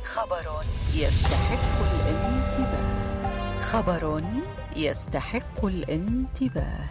خبر يستحق الانتباه. خبر يستحق الانتباه.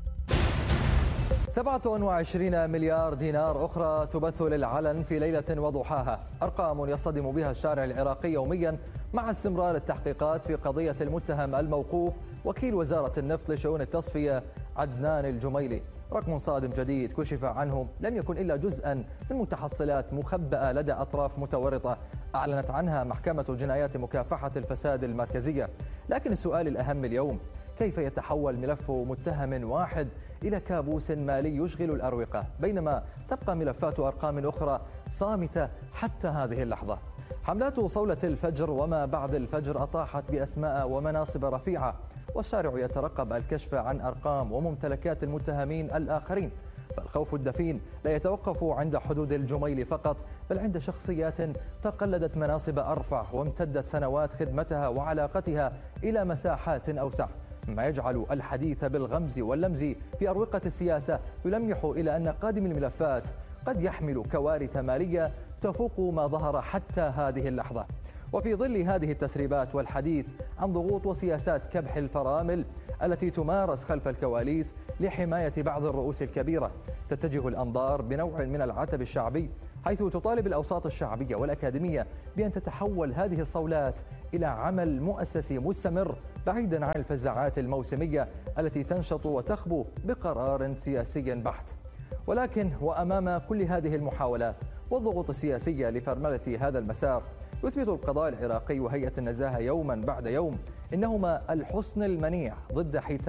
27 مليار دينار أخرى تبث للعلن في ليلة وضحاها، أرقام يصطدم بها الشارع العراقي يوميا مع استمرار التحقيقات في قضية المتهم الموقوف وكيل وزارة النفط لشؤون التصفية عدنان الجميلي. رقم صادم جديد كشف عنه لم يكن إلا جزءا من متحصلات مخبأة لدى أطراف متورطة أعلنت عنها محكمة جنايات مكافحة الفساد المركزية. لكن السؤال الأهم اليوم، كيف يتحول ملف متهم واحد إلى كابوس مالي يشغل الأروقة، بينما تبقى ملفات أرقام أخرى صامتة حتى هذه اللحظة؟ حملات صولة الفجر وما بعد الفجر أطاحت بأسماء ومناصب رفيعة، والشارع يترقب الكشف عن أرقام وممتلكات المتهمين الآخرين. فالخوف الدفين لا يتوقف عند حدود الجميل فقط، بل عند شخصيات تقلدت مناصب أرفع وامتدت سنوات خدمتها وعلاقتها إلى مساحات أوسع، ما يجعل الحديث بالغمز واللمز في أروقة السياسة يلمح إلى أن قادم الملفات قد يحمل كوارث مالية تفوق ما ظهر حتى هذه اللحظة. وفي ظل هذه التسريبات والحديث عن ضغوط وسياسات كبح الفرامل التي تمارس خلف الكواليس لحماية بعض الرؤوس الكبيرة، تتجه الأنظار بنوع من العتب الشعبي، حيث تطالب الأوساط الشعبية والأكاديمية بأن تتحول هذه الصولات إلى عمل مؤسسي مستمر بعيدا عن الفزاعات الموسمية التي تنشط وتخبو بقرار سياسي بحت. ولكن وأمام كل هذه المحاولات والضغوط السياسية لفرملة هذا المسار، يثبت القضاء العراقي وهيئة النزاهة يوما بعد يوم إنهما الحصن المنيع ضد حيتان